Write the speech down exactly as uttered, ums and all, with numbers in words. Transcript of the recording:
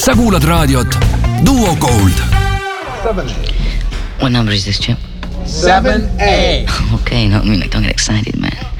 sa kuulad raadiot Duo Gold. What number is this, Chip? seven A. Okay, no, I mean, like, don't get excited, man.